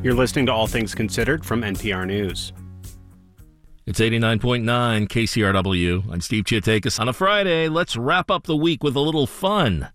You're listening to All Things Considered from NPR News. It's 89.9 KCRW. I'm Steve Chiatakis. On a Friday, let's wrap up the week with a little fun.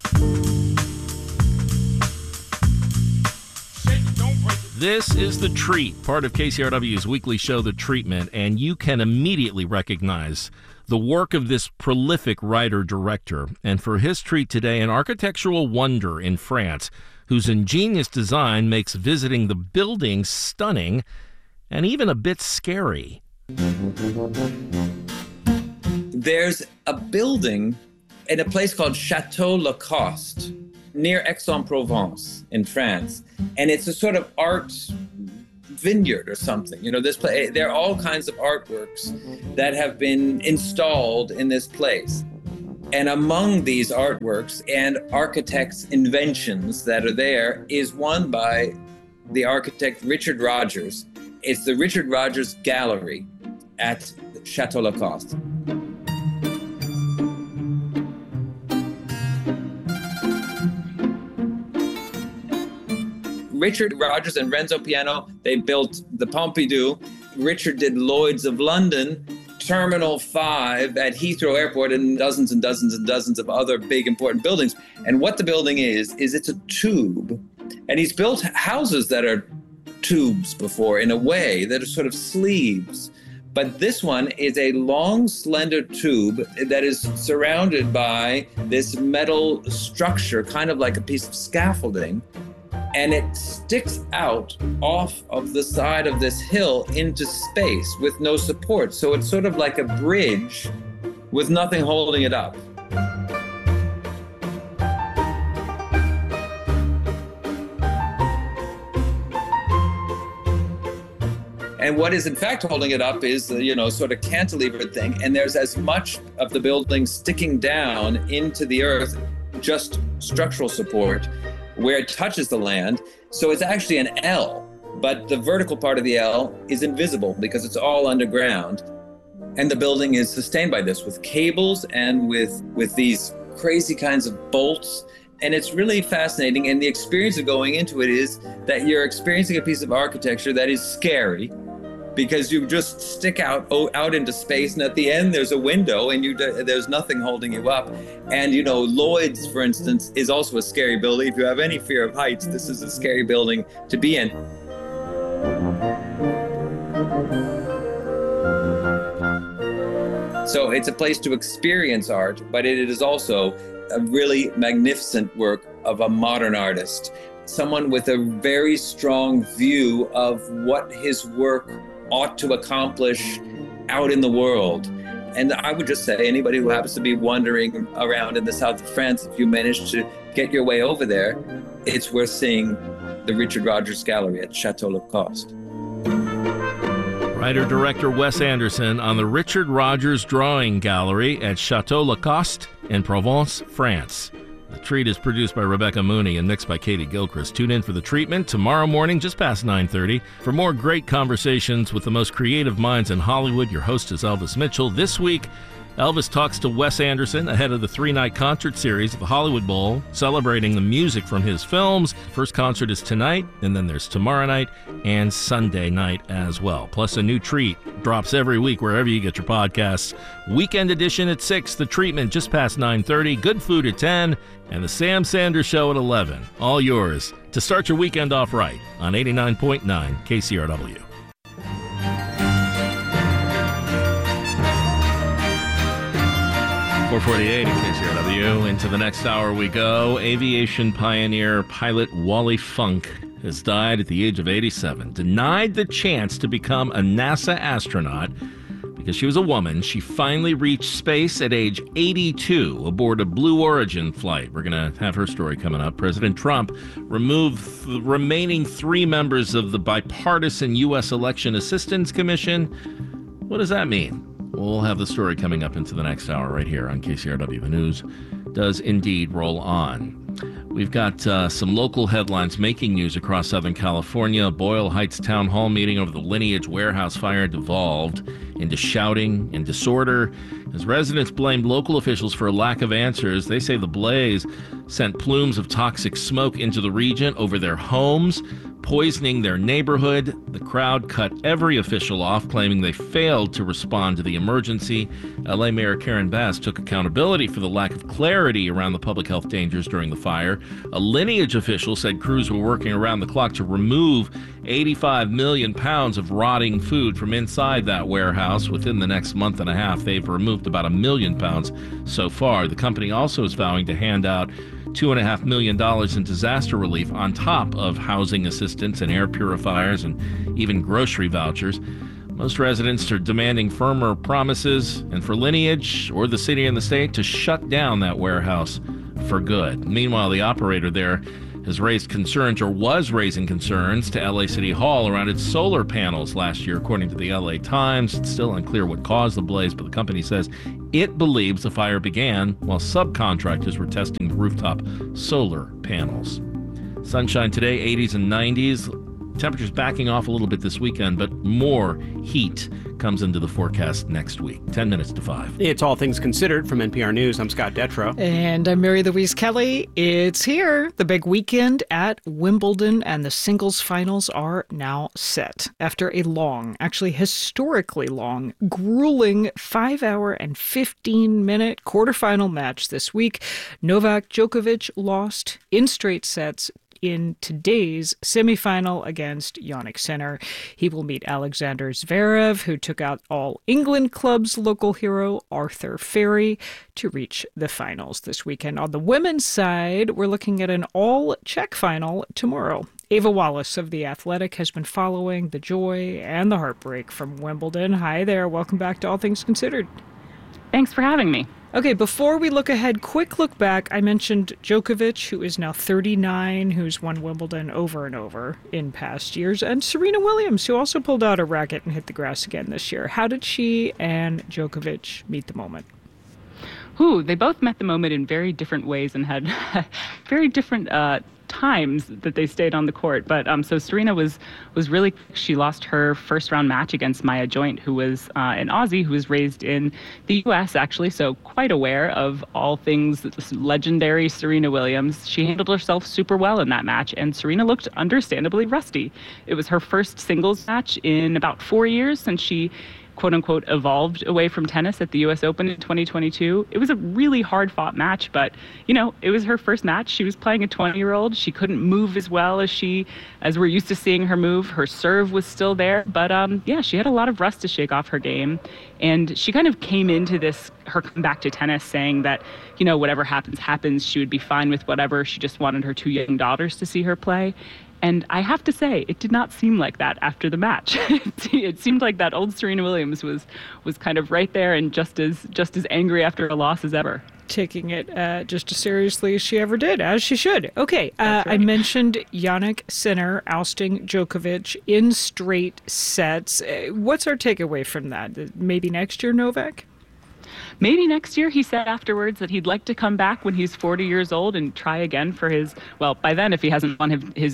This is The Treat, part of KCRW's weekly show, The Treatment, and you can immediately recognize the work of this prolific writer-director. And for his treat today, an architectural wonder in France whose ingenious design makes visiting the building stunning and even a bit scary. There's a building in a place called Chateau Lacoste near Aix-en-Provence in France. And it's a sort of art vineyard or something. You know, this place, there are all kinds of artworks that have been installed in this place. And among these artworks and architects' inventions that are there is one by the architect Richard Rogers. It's the Richard Rogers Gallery at Chateau Lacoste. Richard Rogers and Renzo Piano, they built the Pompidou. Richard did Lloyd's of London, Terminal 5 at Heathrow Airport, and dozens and dozens and dozens of other big important buildings. And what the building is it's a tube. And he's built houses that are tubes before, in a way, that are sort of sleeves. But this one is a long, slender tube that is surrounded by this metal structure, kind of like a piece of scaffolding. And it sticks out off of the side of this hill into space with no support. So it's sort of like a bridge with nothing holding it up. And what is in fact holding it up is the, sort of cantilevered thing. And there's as much of the building sticking down into the earth, just structural support, where it touches the land. So it's actually an L, but the vertical part of the L is invisible because it's all underground. And the building is sustained by this with cables and with these crazy kinds of bolts. And it's really fascinating. And the experience of going into it is that you're experiencing a piece of architecture that is scary, because you just stick out into space, and at the end there's a window and there's nothing holding you up. And Lloyd's, for instance, is also a scary building. If you have any fear of heights, this is a scary building to be in. So it's a place to experience art, but it is also a really magnificent work of a modern artist, someone with a very strong view of what his work ought to accomplish out in the world. And I would just say, anybody who happens to be wandering around in the south of France, if you manage to get your way over there, it's worth seeing the Richard Rogers Gallery at Chateau Lacoste. Writer-director Wes Anderson on the Richard Rogers Drawing Gallery at Chateau Lacoste in Provence, France. The Treat is produced by Rebecca Mooney and mixed by Katie Gilchrist. Tune in for The Treatment tomorrow morning, just past 9:30. For more great conversations with the most creative minds in Hollywood, your host is Elvis Mitchell. This week, Elvis talks to Wes Anderson ahead of the 3-night concert series at the Hollywood Bowl, celebrating the music from his films. First concert is tonight, and then there's tomorrow night and Sunday night as well. Plus, a new treat drops every week wherever you get your podcasts. Weekend edition at 6, The Treatment just past 9:30, Good Food at 10, and The Sam Sanders Show at 11. All yours to start your weekend off right on 89.9 KCRW. 4:48 at KCRW. Into the next hour we go. Aviation pioneer pilot Wally Funk has died at the age of 87. Denied the chance to become a NASA astronaut because she was a woman. She finally reached space at age 82 aboard a Blue Origin flight. We're going to have her story coming up. President Trump removed the remaining 3 members of the bipartisan U.S. Election Assistance Commission. What does that mean? We'll have the story coming up into the next hour right here on KCRW. The news does indeed roll on. We've got some local headlines making news across Southern California. Boyle Heights Town Hall meeting over the Lineage warehouse fire devolved into shouting and disorder as residents blamed local officials for a lack of answers. They say the blaze sent plumes of toxic smoke into the region over their homes. poisoning their neighborhood. The crowd cut every official off, claiming they failed to respond to the emergency. LA Mayor Karen Bass took accountability for the lack of clarity around the public health dangers during the fire. A Lineage official said crews were working around the clock to remove 85 million pounds of rotting food from inside that warehouse. Within the next month and a half, they've removed about 1 million pounds so far. The company also is vowing to hand out $2.5 million in disaster relief on top of housing assistance and air purifiers and even grocery vouchers. Most residents are demanding firmer promises, and for Lineage or the city and the state to shut down that warehouse for good. Meanwhile, the operator there has raised concerns, or was raising concerns, to LA City Hall around its solar panels last year, according to the LA Times. It's still unclear what caused the blaze, but the company says it believes the fire began while subcontractors were testing rooftop solar panels. Sunshine today, 80s and 90s. Temperatures backing off a little bit this weekend, but more heat comes into the forecast next week. 10 minutes to 5. It's All Things Considered from NPR News. I'm Scott Detrow. And I'm Mary Louise Kelly. It's here. The big weekend at Wimbledon, and the singles finals are now set. After a long, actually historically long, grueling 5-hour and 15-minute quarterfinal match this week, Novak Djokovic lost in straight sets in today's semifinal against Jannik Sinner. He will meet Alexander Zverev, who took out All England Club's local hero, Arthur Ferry, to reach the finals this weekend. On the women's side, we're looking at an all-Czech final tomorrow. Ava Wallace of The Athletic has been following the joy and the heartbreak from Wimbledon. Hi there. Welcome back to All Things Considered. Thanks for having me. Okay, before we look ahead, quick look back. I mentioned Djokovic, who is now 39, who's won Wimbledon over and over in past years, and Serena Williams, who also pulled out a racket and hit the grass again this year. How did she and Djokovic meet the moment? They both met the moment in very different ways and had very different times that they stayed on the court. But so Serena was really, she lost her first round match against Maya Joint, who was an Aussie who was raised in the U.S. actually, so quite aware of all things legendary Serena Williams. She handled herself super well in that match, and Serena looked understandably rusty. It was her first singles match in about 4 years since she quote-unquote evolved away from tennis at the U.S. Open in 2022. It was a really hard-fought match, but, it was her first match. She was playing a 20-year-old. She couldn't move as well as we're used to seeing her move. Her serve was still there, but, she had a lot of rust to shake off her game. And she kind of came into her comeback to tennis saying that, whatever happens. She would be fine with whatever. She just wanted her 2 young daughters to see her play. And I have to say, it did not seem like that after the match. It seemed like that old Serena Williams was kind of right there and just as angry after a loss as ever. Taking it just as seriously as she ever did, as she should. Okay, right. I mentioned Jannik Sinner ousting Djokovic in straight sets. What's our takeaway from that? Maybe next year, Novak? Maybe next year. He said afterwards that he'd like to come back when he's 40 years old and try again for by then, if he hasn't won his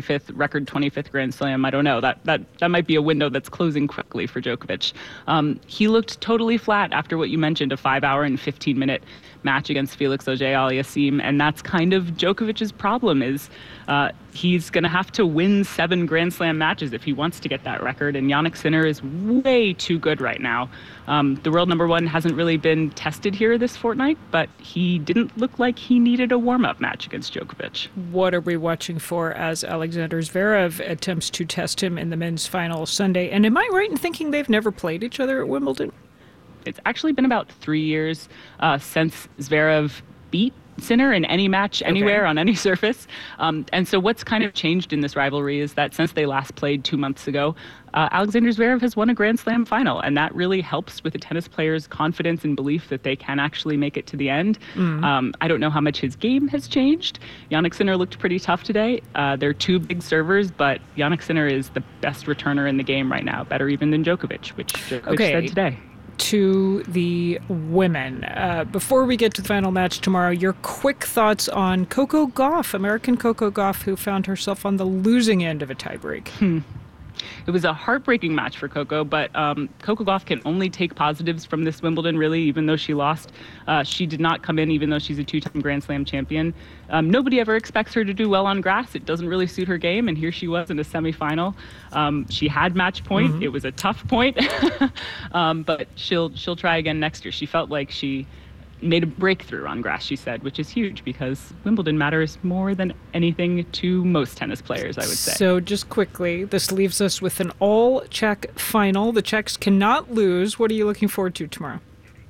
25th Grand Slam, I don't know. That might be a window that's closing quickly for Djokovic. He looked totally flat after what you mentioned, a 5-hour and 15-minute match against Felix Auger-Aliassime, and that's kind of Djokovic's problem is he's going to have to win 7 Grand Slam matches if he wants to get that record, and Jannik Sinner is way too good right now. The world number one hasn't really been tested here this fortnight, but he didn't look like he needed a warm-up match against Djokovic. What are we watching for as Alexander Zverev attempts to test him in the men's final Sunday? And am I right in thinking they've never played each other at Wimbledon? It's actually been about 3 years since Zverev beat Sinner in any match, anywhere, on any surface. And so what's kind of changed in this rivalry is that since they last played 2 months ago, Alexander Zverev has won a Grand Slam final, and that really helps with a tennis player's confidence and belief that they can actually make it to the end. I don't know how much his game has changed. Jannik Sinner looked pretty tough today. They're 2 big servers, but Jannik Sinner is the best returner in the game right now, better even than Djokovic, which Djokovic said today. To the women. Before we get to the final match tomorrow, your quick thoughts on Coco Gauff, American Coco Gauff, who found herself on the losing end of a tiebreak. it was a heartbreaking match for Coco, but Coco Gauff can only take positives from this Wimbledon, really, even though she lost. She did not come in, even though she's a two-time Grand Slam champion. Nobody ever expects her to do well on grass. It doesn't really suit her game, and here she was in a semifinal. She had match point. Mm-hmm. It was a tough point, but she'll try again next year. She felt like she made a breakthrough on grass, she said, which is huge because Wimbledon matters more than anything to most tennis players, I would say. So just quickly, this leaves us with an all-Czech final. The Czechs cannot lose. What are you looking forward to tomorrow?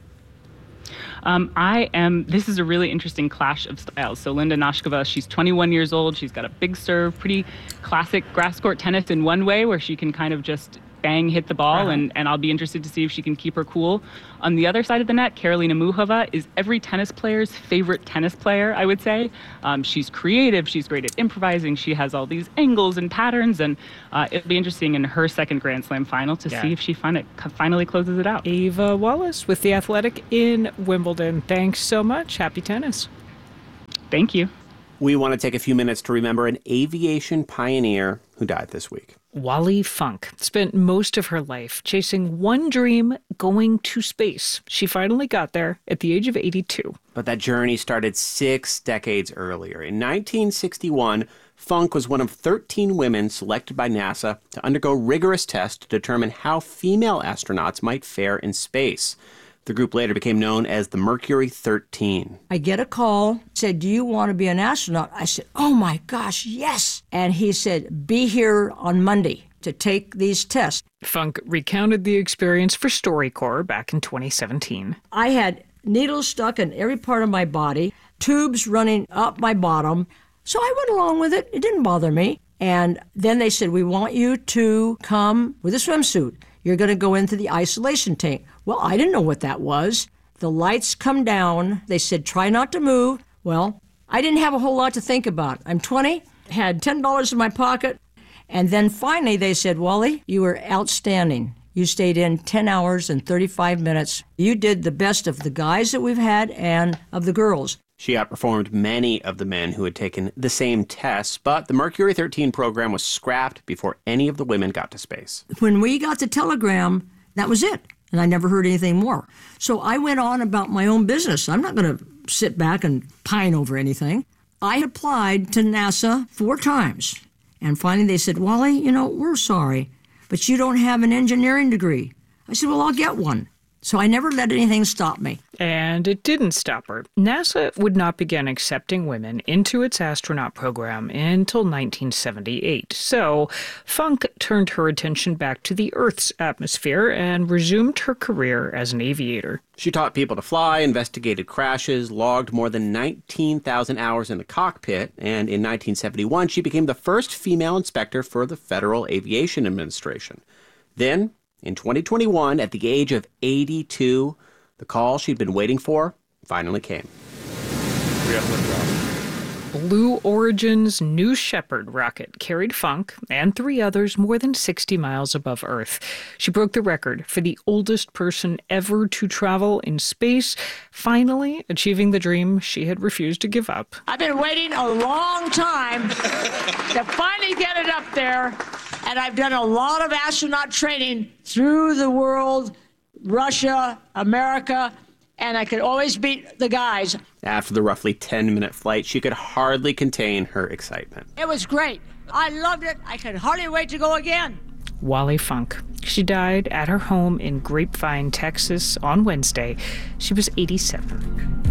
This is a really interesting clash of styles. So Linda Noskova, she's 21 years old. She's got a big serve, pretty classic grass court tennis in one way where she can kind of just bang, hit the ball, and I'll be interested to see if she can keep her cool. On the other side of the net, Karolina Muchova is every tennis player's favorite tennis player, I would say. She's creative, she's great at improvising, she has all these angles and patterns, and it'll be interesting in her second Grand Slam final to see if she finally closes it out. Ava Wallace with The Athletic in Wimbledon. Thanks so much. Happy tennis. Thank you. We want to take a few minutes to remember an aviation pioneer who died this week. Wally Funk spent most of her life chasing one dream, going to space. She finally got there at the age of 82. But that journey started 6 decades earlier. In 1961, Funk was one of 13 women selected by NASA to undergo rigorous tests to determine how female astronauts might fare in space. The group later became known as the Mercury 13. I get a call, said, do you want to be an astronaut? I said, oh my gosh, yes. And he said, be here on Monday to take these tests. Funk recounted the experience for StoryCorps back in 2017. I had needles stuck in every part of my body, tubes running up my bottom. So I went along with it. It didn't bother me. And then they said, we want you to come with a swimsuit. You're going to go into the isolation tank. Well, I didn't know what that was. The lights come down. They said, try not to move. Well, I didn't have a whole lot to think about. I'm 20, had $10 in my pocket. And then finally they said, Wally, you were outstanding. You stayed in 10 hours and 35 minutes. You did the best of the guys that we've had and of the girls. She outperformed many of the men who had taken the same tests, but the Mercury 13 program was scrapped before any of the women got to space. When we got the telegram, that was it. And I never heard anything more. So I went on about my own business. I'm not going to sit back and pine over anything. I applied to NASA 4 times. And finally they said, Wally, we're sorry, but you don't have an engineering degree. I said, well, I'll get one. So I never let anything stop me. And it didn't stop her. NASA would not begin accepting women into its astronaut program until 1978. So Funk turned her attention back to the Earth's atmosphere and resumed her career as an aviator. She taught people to fly, investigated crashes, logged more than 19,000 hours in the cockpit, and in 1971 she became the first female inspector for the Federal Aviation Administration. Then, in 2021, at the age of 82, the call she'd been waiting for finally came. Blue Origin's New Shepard rocket carried Funk and 3 others more than 60 miles above Earth. She broke the record for the oldest person ever to travel in space, finally achieving the dream she had refused to give up. I've been waiting a long time to finally get it up there. And I've done a lot of astronaut training through the world, Russia, America, and I could always beat the guys. After the roughly 10-minute flight, she could hardly contain her excitement. It was great. I loved it. I could hardly wait to go again. Wally Funk. She died at her home in Grapevine, Texas on Wednesday. She was 87.